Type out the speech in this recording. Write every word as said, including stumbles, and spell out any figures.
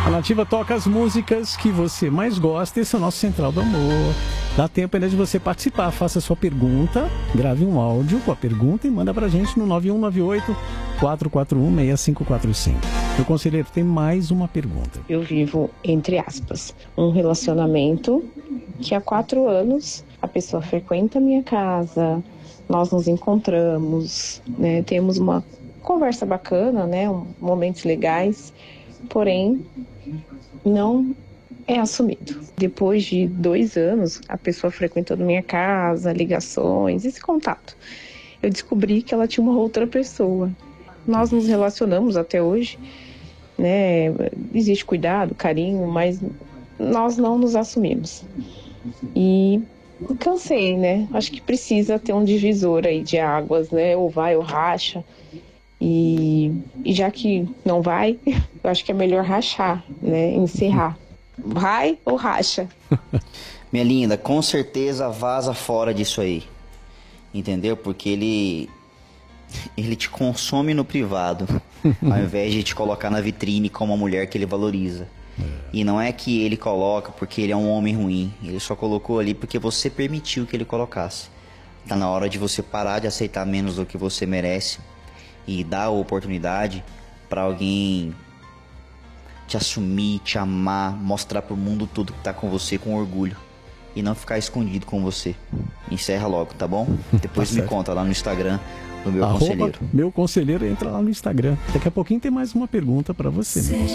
A Nativa toca as músicas que você mais gosta. Esse é o nosso Central do Amor. Dá tempo ainda de você participar. Faça a sua pergunta, grave um áudio com a pergunta e manda pra gente no nove um nove oito, quatro quatro um, seis cinco quatro cinco. Meu conselheiro, tem mais uma pergunta. Eu vivo, entre aspas, um relacionamento que há quatro anos a pessoa frequenta a minha casa, nós nos encontramos, né, temos uma conversa bacana, né, um, momentos legais, porém não é assumido. Depois de dois anos, a pessoa frequentando minha casa, ligações, esse contato, eu descobri que ela tinha uma outra pessoa. Nós nos relacionamos até hoje, né? Existe cuidado, carinho, mas nós não nos assumimos. E cansei, né? Acho que precisa ter um divisor aí de águas, né? Ou vai ou racha. E, e já que não vai, eu acho que é melhor rachar, né? Encerrar. Vai ou racha? Minha linda, com certeza vaza fora disso aí. Entendeu? Porque ele... ele te consome no privado, ao invés de te colocar na vitrine como uma mulher que ele valoriza. É. E não é que ele coloca porque ele é um homem ruim. Ele só colocou ali porque você permitiu que ele colocasse. Tá na hora de você parar de aceitar menos do que você merece e dar a oportunidade para alguém te assumir, te amar, mostrar pro mundo tudo que tá com você com orgulho. E não ficar escondido com você. Encerra logo, tá bom? Depois tá me certo. Conta lá no Instagram do meu Arroba conselheiro. Meu conselheiro, entra lá no Instagram. Daqui a pouquinho tem mais uma pergunta para você.